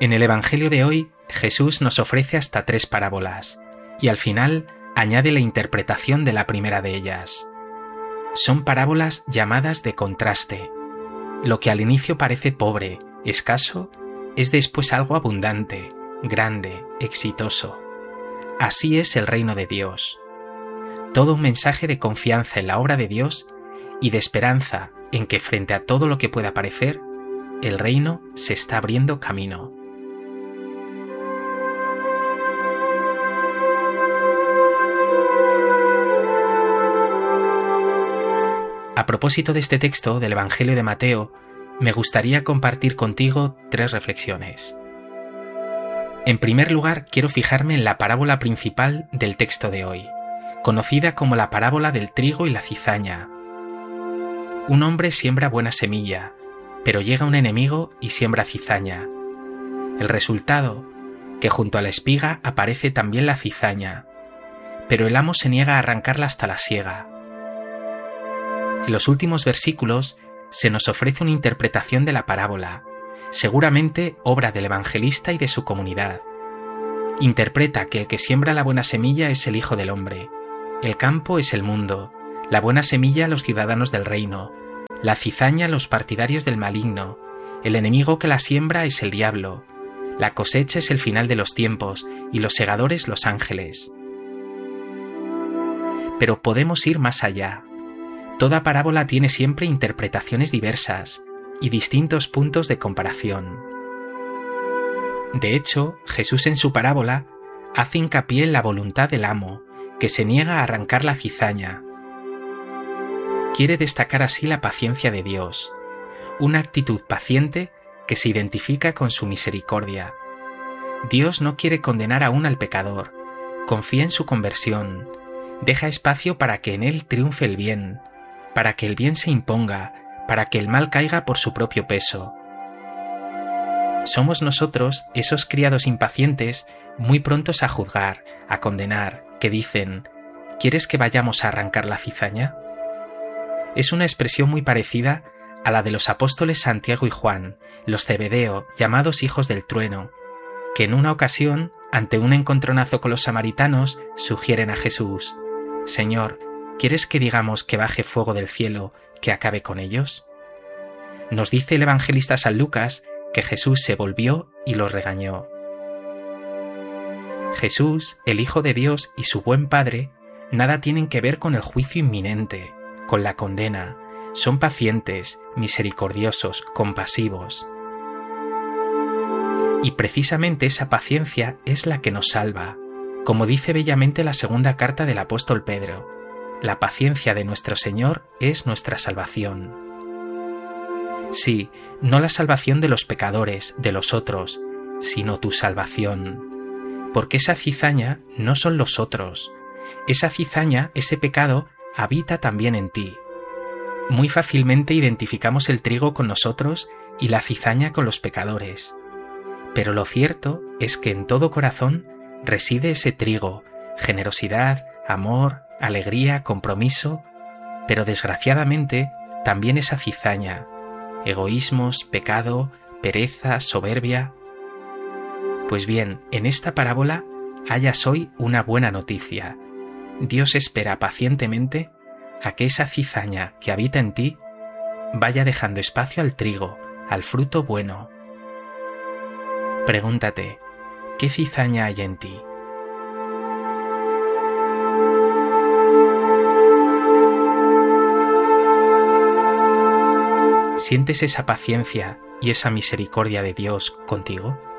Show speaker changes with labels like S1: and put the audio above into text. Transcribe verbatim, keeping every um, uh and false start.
S1: En el Evangelio de hoy, Jesús nos ofrece hasta tres parábolas, y al final añade la interpretación de la primera de ellas. Son parábolas llamadas de contraste. Lo que al inicio parece pobre, escaso, es después algo abundante, grande, exitoso. Así es el reino de Dios. Todo un mensaje de confianza en la obra de Dios y de esperanza en que frente a todo lo que pueda parecer, el reino se está abriendo camino. A propósito de este texto del Evangelio de Mateo, me gustaría compartir contigo tres reflexiones. En primer lugar, quiero fijarme en la parábola principal del texto de hoy, conocida como la parábola del trigo y la cizaña. Un hombre siembra buena semilla, pero llega un enemigo y siembra cizaña. El resultado, que junto a la espiga aparece también la cizaña, pero el amo se niega a arrancarla hasta la siega. En los últimos versículos se nos ofrece una interpretación de la parábola, seguramente obra del evangelista y de su comunidad. Interpreta que el que siembra la buena semilla es el Hijo del Hombre, el campo es el mundo, la buena semilla los ciudadanos del reino, la cizaña los partidarios del maligno, el enemigo que la siembra es el diablo, la cosecha es el final de los tiempos y los segadores los ángeles. Pero podemos ir más allá. Toda parábola tiene siempre interpretaciones diversas y distintos puntos de comparación. De hecho, Jesús en su parábola hace hincapié en la voluntad del amo, que se niega a arrancar la cizaña. Quiere destacar así la paciencia de Dios, una actitud paciente que se identifica con su misericordia. Dios no quiere condenar aún al pecador, confía en su conversión, deja espacio para que en él triunfe el bien, para que el bien se imponga, para que el mal caiga por su propio peso. Somos nosotros, esos criados impacientes, muy prontos a juzgar, a condenar, que dicen: ¿quieres que vayamos a arrancar la cizaña? Es una expresión muy parecida a la de los apóstoles Santiago y Juan, los Zebedeo, llamados hijos del trueno, que en una ocasión, ante un encontronazo con los samaritanos, sugieren a Jesús: Señor, ¿quieres que digamos que baje fuego del cielo, que acabe con ellos? Nos dice el evangelista San Lucas que Jesús se volvió y los regañó. Jesús, el Hijo de Dios y su buen Padre, nada tienen que ver con el juicio inminente, con la condena. Son pacientes, misericordiosos, compasivos. Y precisamente esa paciencia es la que nos salva, como dice bellamente la segunda carta del apóstol Pedro. La paciencia de nuestro Señor es nuestra salvación. Sí, no la salvación de los pecadores, de los otros, sino tu salvación. Porque esa cizaña no son los otros. Esa cizaña, ese pecado, habita también en ti. Muy fácilmente identificamos el trigo con nosotros y la cizaña con los pecadores. Pero lo cierto es que en todo corazón reside ese trigo, generosidad, amor, alegría, compromiso, pero desgraciadamente también esa cizaña, egoísmos, pecado, pereza, soberbia. Pues bien, en esta parábola hallas hoy una buena noticia. Dios espera pacientemente a que esa cizaña que habita en ti vaya dejando espacio al trigo, al fruto bueno. Pregúntate, ¿qué cizaña hay en ti? ¿Sientes esa paciencia y esa misericordia de Dios contigo?